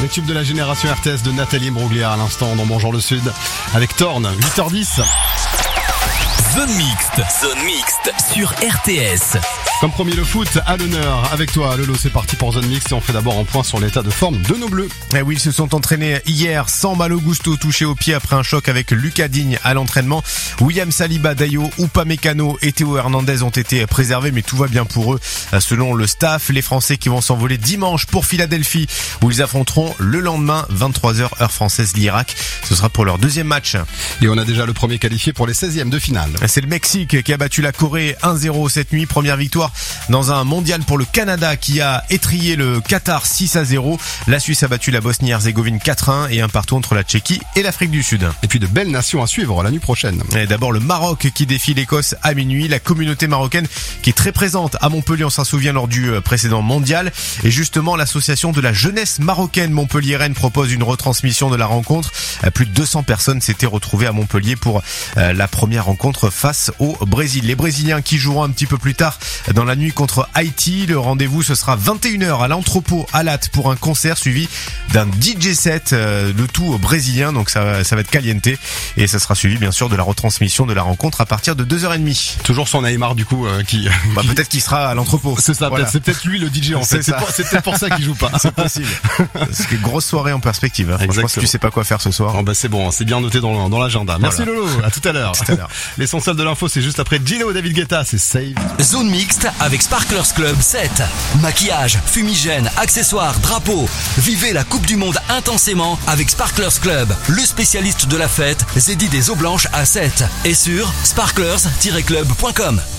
Les tubes de la génération RTS de Nathalie Imbruglia à l'instant dans Bonjour le Sud avec Thorn, 8h10. Zone mixte sur RTS. Comme promis, le foot à l'honneur avec toi Lolo, c'est parti pour Zone Mixte et on fait d'abord un point sur l'état de forme de nos bleus. Eh oui, ils se sont entraînés hier sans Malo Gusto touché au pied après un choc avec Lucas Digne à l'entraînement. William Saliba, Dayo, Upamecano et Théo Hernandez ont été préservés, mais tout va bien pour eux. Selon le staff, les Français qui vont s'envoler dimanche pour Philadelphie où ils affronteront le lendemain 23h heure française l'Irak. Ce sera pour leur deuxième match. Et on a déjà le premier qualifié pour les 16e de finale. C'est le Mexique qui a battu la Corée 1-0 cette nuit. Première victoire dans un mondial pour le Canada qui a étrillé le Qatar 6-0. La Suisse a battu la Bosnie-Herzégovine 4-1 et un partout entre la Tchéquie et l'Afrique du Sud. Et puis de belles nations à suivre la nuit prochaine. Et d'abord le Maroc qui défie l'Écosse à minuit. La communauté marocaine qui est très présente à Montpellier, on s'en souvient lors du précédent mondial. Et justement l'association de la jeunesse marocaine Montpellier-Rennes propose une retransmission de la rencontre. Plus de 200 personnes s'étaient retrouvées à Montpellier pour la première rencontre face au Brésil. Les Brésiliens qui joueront un petit peu plus tard dans la nuit contre Haïti. Le rendez-vous ce sera 21h à l'entrepôt à Latte pour un concert suivi d'un DJ set, le tout brésilien, donc ça va être caliente et ça sera suivi bien sûr de la retransmission de la rencontre à partir de 2h30. Toujours son Neymar du coup qui peut-être qu'il sera à l'entrepôt. C'est ça, voilà. C'est peut-être lui le DJ en fait. C'est peut-être pour ça qu'il joue pas. C'est possible. Parce que grosse soirée en perspective. Franchement, si tu sais pas quoi faire ce soir. C'est bon, c'est bien noté dans l'agenda. Merci Lolo, à tout à l'heure. L'essentiel de l'info c'est juste après Gino, David Guetta, c'est Save. Zone mixte avec Sparklers Club 7. Maquillage, fumigène, accessoires, drapeaux. Vivez la Coupe du Monde intensément avec Sparklers Club, le spécialiste de la fête, Zeddy des eaux blanches à 7. Et sur sparklers-club.com.